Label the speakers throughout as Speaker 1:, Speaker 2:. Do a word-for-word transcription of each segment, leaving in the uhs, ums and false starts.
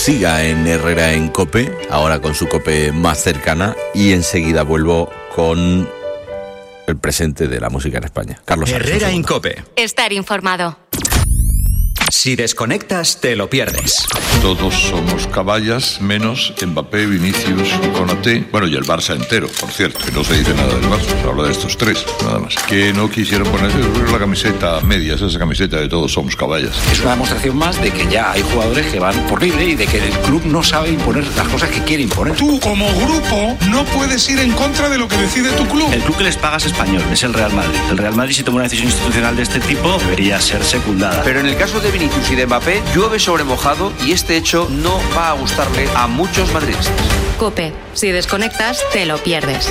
Speaker 1: siga en Herrera en COPE, ahora con su COPE más cercana, y enseguida vuelvo con el presente de la música en España. Carlos
Speaker 2: Herrera en COPE.
Speaker 3: Estar informado.
Speaker 2: Si desconectas, te lo pierdes.
Speaker 4: Todos somos caballas, menos Mbappé, Vinicius y Konaté. Bueno, y el Barça entero, por cierto, que no se dice nada del Barça, se habla de estos tres, nada más. Que no quisieron ponerse la camiseta a medias, esa camiseta de todos somos caballas.
Speaker 5: Es una demostración más de que ya hay jugadores que van por libre y de que el club no sabe imponer las cosas que quiere imponer.
Speaker 6: Tú, como grupo, no puedes ir en contra de lo que decide tu club.
Speaker 7: El club que les paga es español, es el Real Madrid. El Real Madrid, si toma una decisión institucional de este tipo, debería ser secundada.
Speaker 8: Pero en el caso de Vinicius y de Mbappé, llueve sobre mojado y este hecho no va a gustarle a muchos madridistas.
Speaker 3: COPE. Si desconectas, te lo pierdes.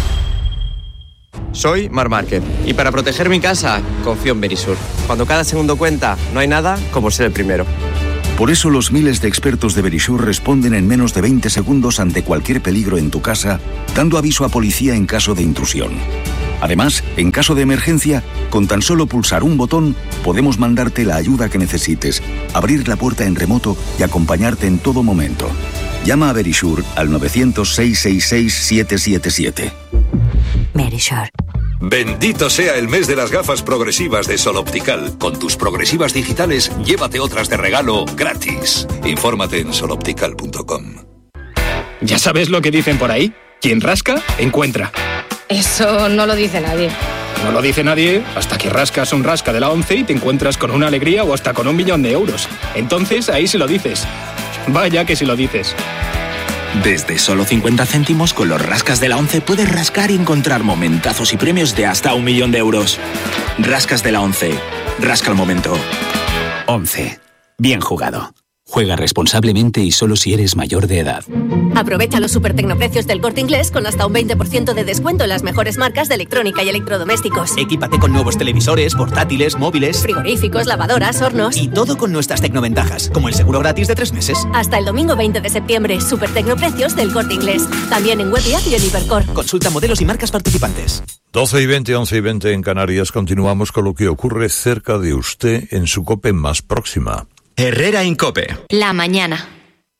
Speaker 9: Soy Mar Márquez y para proteger mi casa confío en Verisur. Cuando cada segundo cuenta, no hay nada como ser el primero.
Speaker 10: Por eso los miles de expertos de Verisur responden en menos de veinte segundos ante cualquier peligro en tu casa, dando aviso a policía en caso de intrusión. Además, en caso de emergencia, con tan solo pulsar un botón, podemos mandarte la ayuda que necesites, abrir la puerta en remoto y acompañarte en todo momento. Llama a Verisur al nueve cero cero, seis seis seis, siete siete siete.
Speaker 3: Verisur.
Speaker 11: Bendito sea el mes de las gafas progresivas de Sol Optical. Con tus progresivas digitales, llévate otras de regalo gratis. Infórmate en sol optical punto com.
Speaker 12: ¿Ya sabes lo que dicen por ahí? Quien rasca, encuentra.
Speaker 13: Eso no lo dice nadie.
Speaker 12: No lo dice nadie hasta que rascas un rasca de la ONCE y te encuentras con una alegría o hasta con un millón de euros. Entonces ahí sí lo dices. Vaya que sí lo dices.
Speaker 2: Desde solo cincuenta céntimos con los rascas de la ONCE puedes rascar y encontrar momentazos y premios de hasta un millón de euros. Rascas de la ONCE. Rasca el momento. ONCE. Bien jugado. Juega responsablemente y solo si eres mayor de edad.
Speaker 14: Aprovecha los super tecnoprecios del Corte Inglés con hasta un veinte por ciento de descuento en las mejores marcas de electrónica y electrodomésticos.
Speaker 15: Equípate con nuevos televisores, portátiles, móviles,
Speaker 14: frigoríficos, lavadoras, hornos.
Speaker 15: Y todo con nuestras tecnoventajas, como el seguro gratis de tres meses.
Speaker 14: Hasta el domingo veinte de septiembre, super tecnoprecios del Corte Inglés. También en web y app y en Hipercor.
Speaker 15: Consulta modelos y marcas participantes.
Speaker 4: doce y veinte, once y veinte en Canarias. Continuamos con lo que ocurre cerca de usted en su COPE más próxima.
Speaker 2: Herrera en COPE.
Speaker 3: La mañana.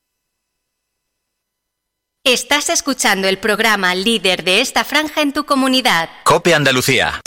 Speaker 3: Estás escuchando el programa líder de esta franja en tu comunidad.
Speaker 2: COPE Andalucía.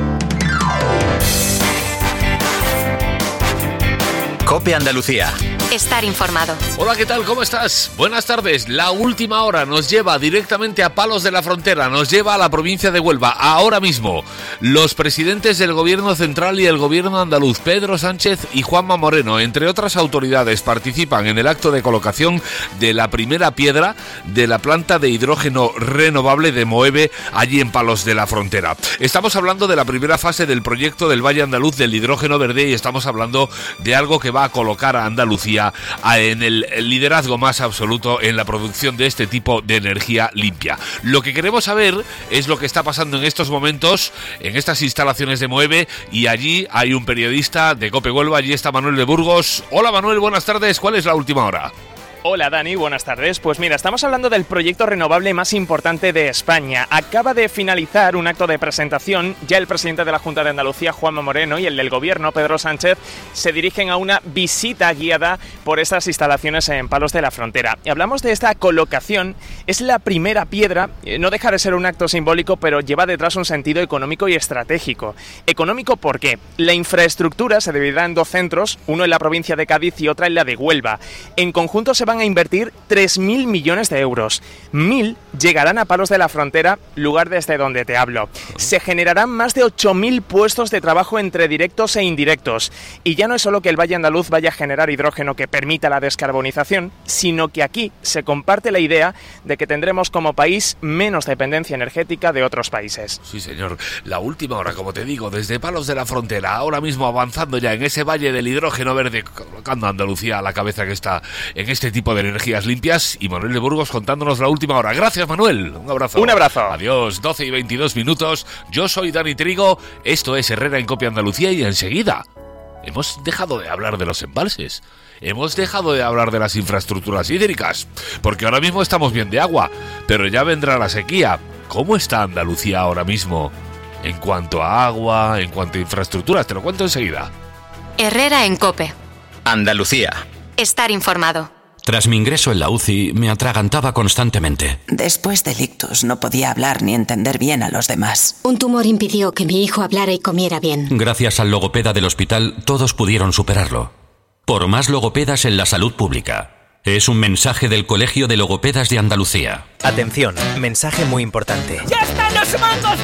Speaker 2: COPE Andalucía.
Speaker 3: Estar informado.
Speaker 16: Hola, ¿qué tal? ¿Cómo estás? Buenas tardes. La última hora nos lleva directamente a Palos de la Frontera, nos lleva a la provincia de Huelva. Ahora mismo, los presidentes del Gobierno Central y el Gobierno andaluz, Pedro Sánchez y Juanma Moreno, entre otras autoridades, participan en el acto de colocación de la primera piedra de la planta de hidrógeno renovable de Moeve, allí en Palos de la Frontera. Estamos hablando de la primera fase del proyecto del Valle Andaluz del hidrógeno verde y estamos hablando de algo que va a colocar a Andalucía en el liderazgo más absoluto en la producción de este tipo de energía limpia. Lo que queremos saber es lo que está pasando en estos momentos en estas instalaciones de Moeve, y allí hay un periodista de COPE Huelva. Allí está Manuel de Burgos. Hola Manuel, buenas tardes. ¿Cuál es la última hora?
Speaker 17: Hola Dani, buenas tardes. Pues mira, estamos hablando del proyecto renovable más importante de España. Acaba de finalizar un acto de presentación. Ya el presidente de la Junta de Andalucía, Juanma Moreno, y el del Gobierno, Pedro Sánchez, se dirigen a una visita guiada por estas instalaciones en Palos de la Frontera. Y hablamos de esta colocación. Es la primera piedra. No deja de ser un acto simbólico, pero lleva detrás un sentido económico y estratégico. Económico, ¿por qué? La infraestructura se dividirá en dos centros, uno en la provincia de Cádiz y otra en la de Huelva. En conjunto se van a invertir tres mil millones de euros. Mil llegarán a Palos de la Frontera, lugar desde donde te hablo. Se generarán más de ocho mil puestos de trabajo entre directos e indirectos. Y ya no es solo que el Valle Andaluz vaya a generar hidrógeno que permita la descarbonización, sino que aquí se comparte la idea de que tendremos como país menos dependencia energética de otros países.
Speaker 16: Sí, señor. La última hora, como te digo, desde Palos de la Frontera, ahora mismo avanzando ya en ese Valle del hidrógeno verde, colocando a Andalucía a la cabeza que está en este tipo de energías limpias, y Manuel de Burgos contándonos la última hora. Gracias, Manuel. Un abrazo.
Speaker 17: Un abrazo.
Speaker 16: Adiós. doce y veintidós minutos. Yo soy Dani Trigo. Esto es Herrera en COPE Andalucía, y enseguida hemos dejado de hablar de los embalses. Hemos dejado de hablar de las infraestructuras hídricas, porque ahora mismo estamos bien de agua, pero ya vendrá la sequía. ¿Cómo está Andalucía ahora mismo en cuanto a agua, en cuanto a infraestructuras? Te lo cuento enseguida.
Speaker 3: Herrera en COPE
Speaker 2: Andalucía.
Speaker 3: Estar informado.
Speaker 18: Tras mi ingreso en la U C I, me atragantaba constantemente.
Speaker 19: Después del ictus no podía hablar ni entender bien a los demás.
Speaker 20: Un tumor impidió que mi hijo hablara y comiera bien.
Speaker 18: Gracias al logopeda del hospital, todos pudieron superarlo. Por más logopedas en la salud pública. Es un mensaje del Colegio de Logopedas de Andalucía.
Speaker 21: Atención, mensaje muy importante.
Speaker 22: ¡Ya están los mangos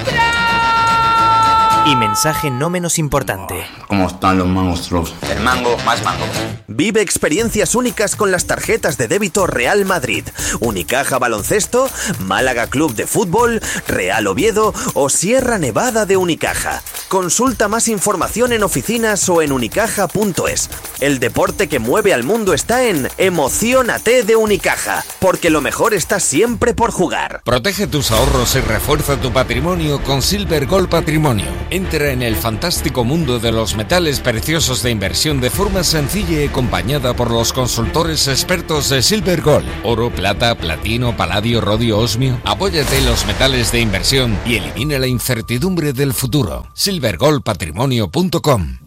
Speaker 21: Y mensaje no menos importante.
Speaker 23: ¿Cómo están los mangos Trops?
Speaker 8: El mango más mango.
Speaker 21: Vive experiencias únicas con las tarjetas de débito Real Madrid, Unicaja Baloncesto, Málaga Club de Fútbol, Real Oviedo o Sierra Nevada de Unicaja. Consulta más información en oficinas o en unicaja punto es. El deporte que mueve al mundo está en Emociónate de Unicaja, porque lo mejor está siempre por jugar.
Speaker 24: Protege tus ahorros y refuerza tu patrimonio con Silver Gold Patrimonio. Entra en el fantástico mundo de los metales preciosos de inversión de forma sencilla y acompañada por los consultores expertos de Silver Gold. Oro, plata, platino, paladio, rodio, osmio. Apóyate en los metales de inversión y elimina la incertidumbre del futuro. silver gold patrimonio punto com.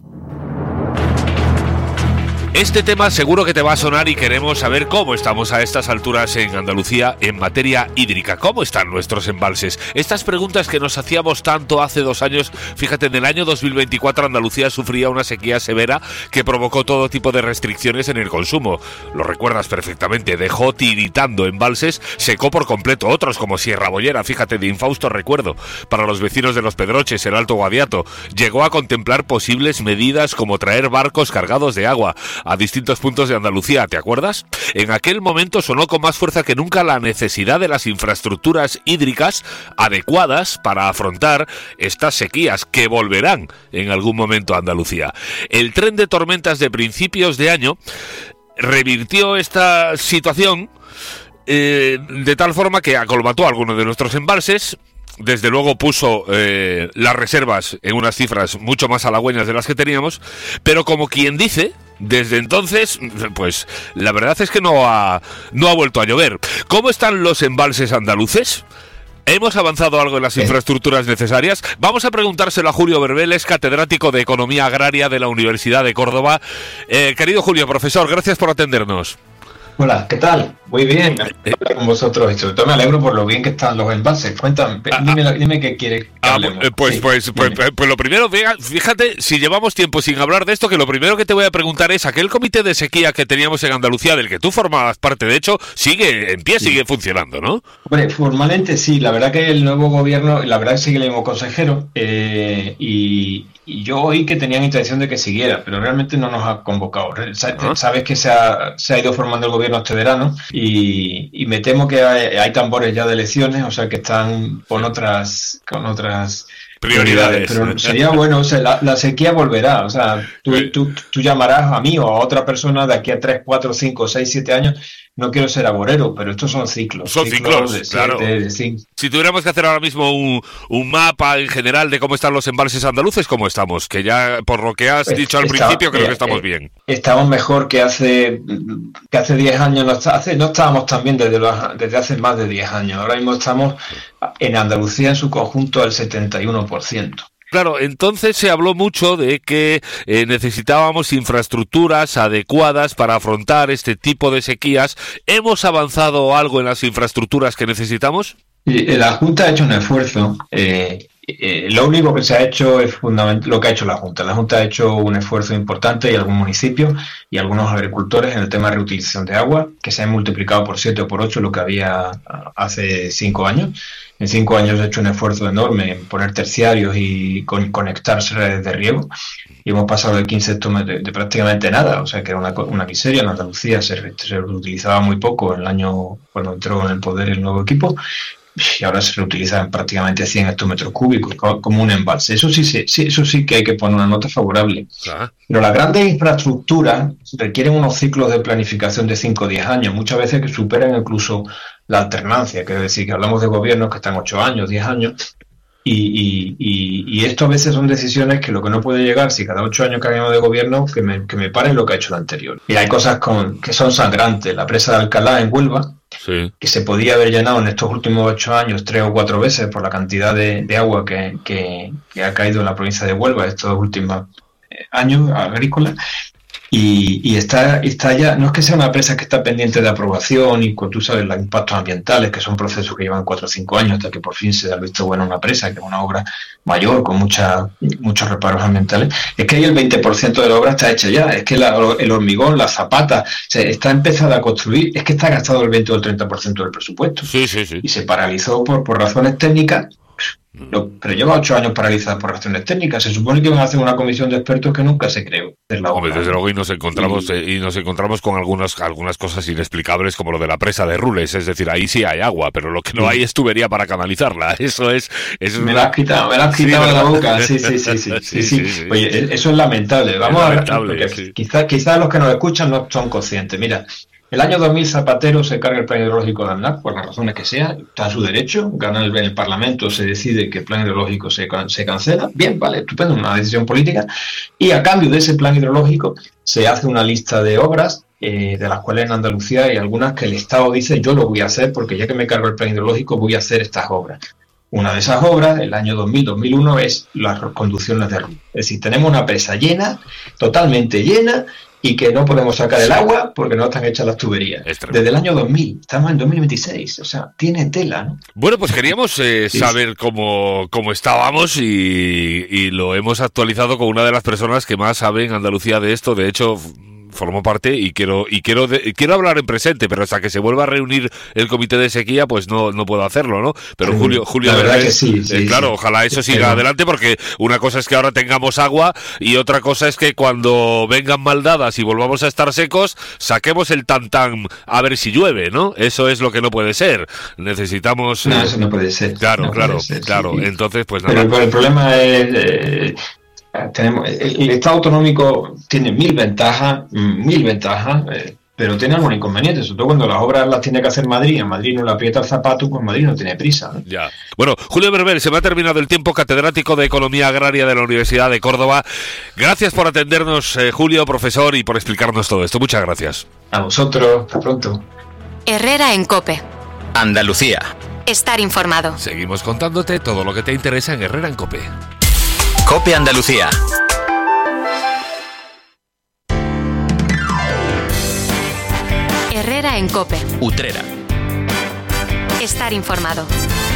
Speaker 16: Este tema seguro que te va a sonar y queremos saber cómo estamos a estas alturas en Andalucía en materia hídrica. ¿Cómo están nuestros embalses? Estas preguntas que nos hacíamos tanto hace dos años. Fíjate, en el año dos mil veinticuatro Andalucía sufría una sequía severa que provocó todo tipo de restricciones en el consumo. Lo recuerdas perfectamente. Dejó tiritando embalses, secó por completo otros como Sierra Bollera, fíjate, de infausto recuerdo. Para los vecinos de Los Pedroches, el Alto Guadiato, llegó a contemplar posibles medidas como traer barcos cargados de agua a distintos puntos de Andalucía, ¿te acuerdas? En aquel momento sonó con más fuerza que nunca la necesidad de las infraestructuras hídricas adecuadas para afrontar estas sequías que volverán en algún momento a Andalucía. El tren de tormentas de principios de año revirtió esta situación eh, de tal forma que acolmató algunos de nuestros embalses. Desde luego puso eh, las reservas en unas cifras mucho más halagüeñas de las que teníamos, pero como quien dice, desde entonces, pues la verdad es que no ha, no ha vuelto a llover. ¿Cómo están los embalses andaluces? ¿Hemos avanzado algo en las infraestructuras necesarias? Vamos a preguntárselo a Julio Berbeles, catedrático de Economía Agraria de la Universidad de Córdoba. Eh, querido Julio, profesor, gracias por atendernos.
Speaker 25: Hola, ¿qué tal? Muy bien, me hablar con vosotros y sobre todo me alegro por lo bien que están los embalses. Cuéntame, dime, dime qué quieres que
Speaker 16: ah,
Speaker 25: hablemos.
Speaker 16: Pues,
Speaker 25: sí,
Speaker 16: pues, pues, pues, pues lo primero, fíjate, si llevamos tiempo sin hablar de esto, que lo primero que te voy a preguntar es, aquel comité de sequía que teníamos en Andalucía, del que tú formabas parte, de hecho, sigue en pie, sí. sigue funcionando, ¿no?
Speaker 25: Hombre, formalmente sí, la verdad que el nuevo gobierno, la verdad que sigue el mismo consejero, eh, y... Y yo oí que tenían intención de que siguiera, pero realmente no nos ha convocado. Sabes que se ha, se ha ido formando el gobierno este verano y, y me temo que hay, hay tambores ya de elecciones, o sea que están con otras con otras
Speaker 16: prioridades.
Speaker 25: Pero sería bueno, o sea, la, la sequía volverá. O sea, tú, tú, tú llamarás a mí o a otra persona de aquí a tres, cuatro, cinco, seis, siete años. No quiero ser agorero, pero estos son ciclos.
Speaker 16: Son ciclos,
Speaker 25: ciclos de
Speaker 16: claro.
Speaker 25: Siete, de cinco.
Speaker 16: Si tuviéramos que hacer ahora mismo un, un mapa en general de cómo están los embalses andaluces, ¿cómo estamos? Que ya, por lo que has pues dicho al está, principio, creo eh, que estamos eh, bien.
Speaker 25: Estamos mejor que hace que hace diez años. No, hace, no estábamos tan bien desde, los, desde hace más de diez años. Ahora mismo estamos en Andalucía en su conjunto al setenta y uno por ciento.
Speaker 16: Claro, entonces se habló mucho de que eh, necesitábamos infraestructuras adecuadas para afrontar este tipo de sequías. ¿Hemos avanzado algo en las infraestructuras que necesitamos?
Speaker 25: Sí, la Junta ha hecho un esfuerzo. Eh, eh, lo único que se ha hecho es fundamental lo que ha hecho la Junta. La Junta ha hecho un esfuerzo importante y algún municipio y algunos agricultores en el tema de reutilización de agua, que se han multiplicado por siete o por ocho lo que había hace cinco años. En cinco años he hecho un esfuerzo enorme en poner terciarios y con, conectar redes de riego y hemos pasado de quince hectómetros de, de prácticamente nada, o sea que era una, una miseria. En Andalucía se, se reutilizaba muy poco el año cuando entró en el poder el nuevo equipo y ahora se reutilizan prácticamente cien hectómetros cúbicos como un embalse. Eso sí, sí, eso sí que hay que poner una nota favorable. ¿Ah? Pero las grandes infraestructuras requieren unos ciclos de planificación de cinco o diez años, muchas veces que superan incluso la alternancia, quiero decir que hablamos de gobiernos que están ocho años, diez años, y, y, y, y esto a veces son decisiones que lo que no puede llegar, si cada ocho años cambiamos de gobierno, que me, que me pare lo que ha hecho el anterior. Y hay cosas con, que son sangrantes. La presa de Alcalá en Huelva, sí, que se podía haber llenado en estos últimos ocho años tres o cuatro veces por la cantidad de, de agua que, que, que ha caído en la provincia de Huelva estos últimos años agrícolas. Y, y está, está ya, no es que sea una empresa que está pendiente de aprobación y tú sabes los impactos ambientales, que son procesos que llevan cuatro o cinco años hasta que por fin se da el visto bueno a una presa, que es una obra mayor con mucha, muchos reparos ambientales. Es que ahí el veinte por ciento de la obra está hecha ya, es que la, el hormigón, la zapata, se está empezada a construir, es que está gastado el veinte o el treinta por ciento del presupuesto.
Speaker 16: Sí, sí, sí.
Speaker 25: Y se paralizó por, por razones técnicas. Lo, pero lleva ocho años paralizada por razones técnicas. Se supone que van a hacer una comisión de expertos que nunca se creó.
Speaker 16: Hombre, desde luego, y nos encontramos y, eh, y nos encontramos con algunas algunas cosas inexplicables, como lo de la presa de Rules. Es decir, ahí sí hay agua, pero lo que no hay es tubería para canalizarla. Eso es... Eso
Speaker 25: me
Speaker 16: es
Speaker 25: la has quitado, me la has quitado sí, de la boca. Sí, sí, sí, sí, sí, sí, sí, sí. Oye, eso es lamentable. Vamos es lamentable, a ver, sí. quizás quizá los que nos escuchan no son conscientes. Mira, el año dos mil Zapatero se carga el plan hidrológico de ANLAC, por las razones que sea, está en su derecho, gana el, en el Parlamento, se decide que el plan hidrológico se, se cancela, bien, vale, estupendo, una decisión política, y a cambio de ese plan hidrológico se hace una lista de obras, eh, de las cuales en Andalucía hay algunas que el Estado dice yo lo voy a hacer porque ya que me cargo el plan hidrológico voy a hacer estas obras. Una de esas obras, el año dos mil dos mil uno, es las conducciones de Rules. Es decir, tenemos una presa llena, totalmente llena, y que no podemos sacar el agua porque no están hechas las tuberías. Desde el año dos mil, estamos en dos mil veintiséis, o sea, tiene tela, ¿no?
Speaker 16: Bueno, pues queríamos eh, sí, saber sí. Cómo, cómo estábamos y, y lo hemos actualizado con una de las personas que más sabe en Andalucía de esto. De hecho, formo parte y quiero y quiero de, quiero hablar en presente, pero hasta que se vuelva a reunir el comité de sequía, pues no no puedo hacerlo, ¿no? Pero Julio Julio
Speaker 25: Verbel, sí, sí,
Speaker 16: eh, claro,
Speaker 25: sí.
Speaker 16: ojalá eso siga
Speaker 25: pero...
Speaker 16: adelante, porque una cosa es que ahora tengamos agua y otra cosa es que cuando vengan maldadas y volvamos a estar secos, saquemos el tantán a ver si llueve, ¿no? Eso es lo que no puede ser. Necesitamos...
Speaker 25: No,
Speaker 16: eh...
Speaker 25: eso no puede ser.
Speaker 16: Claro,
Speaker 25: no
Speaker 16: claro,
Speaker 25: ser,
Speaker 16: claro.
Speaker 25: Sí.
Speaker 16: Entonces, pues nada.
Speaker 25: Pero el, el problema es... Eh... Tenemos, el Estado autonómico tiene mil ventajas, mil ventajas, eh, pero tiene algún inconveniente, sobre todo cuando las obras las tiene que hacer Madrid, en Madrid no le aprieta el zapato, pues Madrid no tiene prisa, ¿no?
Speaker 16: Ya. Bueno, Julio Verbel, se me ha terminado el tiempo, catedrático de Economía Agraria de la Universidad de Córdoba. Gracias por atendernos, eh, Julio, profesor, y por explicarnos todo esto. Muchas gracias.
Speaker 25: A vosotros, hasta pronto.
Speaker 3: Herrera en COPE.
Speaker 2: Andalucía.
Speaker 3: Estar informado.
Speaker 16: Seguimos contándote todo lo que te interesa en Herrera en COPE.
Speaker 2: COPE Andalucía.
Speaker 3: Herrera en COPE.
Speaker 2: Utrera.
Speaker 3: Estar informado.